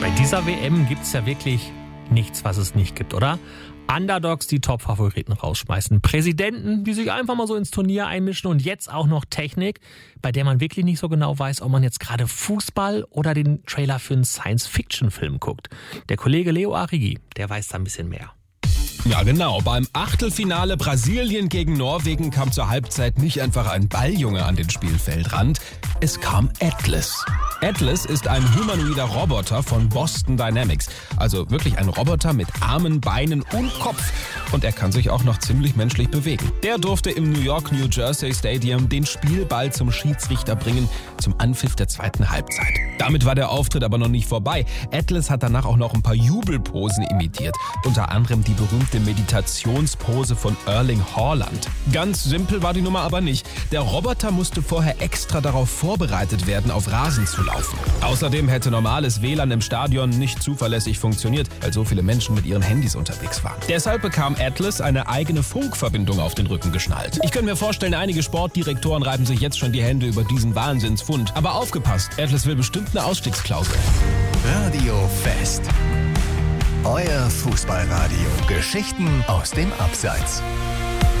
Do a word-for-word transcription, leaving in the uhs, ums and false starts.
Bei dieser W M gibt es ja wirklich nichts, was es nicht gibt, oder? Underdogs, die Top-Favoriten rausschmeißen. Präsidenten, die sich einfach mal so ins Turnier einmischen und jetzt auch noch Technik, bei der man wirklich nicht so genau weiß, ob man jetzt gerade Fußball oder den Trailer für einen Science-Fiction-Film guckt. Der Kollege Leo Arrighi, der weiß da ein bisschen mehr. Ja, genau. Beim Achtelfinale Brasilien gegen Norwegen kam zur Halbzeit nicht einfach ein Balljunge an den Spielfeldrand. Es kam Atlas. Atlas ist ein humanoider Roboter von Boston Dynamics. Also wirklich ein Roboter mit Armen, Beinen und Kopf. Und er kann sich auch noch ziemlich menschlich bewegen. Der durfte im New York New Jersey Stadium den Spielball zum Schiedsrichter bringen, zum Anpfiff der zweiten Halbzeit. Damit war der Auftritt aber noch nicht vorbei. Atlas hat danach auch noch ein paar Jubelposen imitiert. Unter anderem die berühmte Meditationspose von Erling Haaland. Ganz simpel war die Nummer aber nicht. Der Roboter musste vorher extra darauf vorbereitet werden, auf Rasen zu laufen. Außerdem hätte normales W L A N im Stadion nicht zuverlässig funktioniert, weil so viele Menschen mit ihren Handys unterwegs waren. Deshalb bekam Atlas eine eigene Funkverbindung auf den Rücken geschnallt. Ich könnte mir vorstellen, einige Sportdirektoren reiben sich jetzt schon die Hände über diesen Wahnsinnsfund. Aber aufgepasst, Atlas will bestimmt eine Ausstiegsklausel. Radio Fest. Euer Fußballradio. Geschichten aus dem Abseits.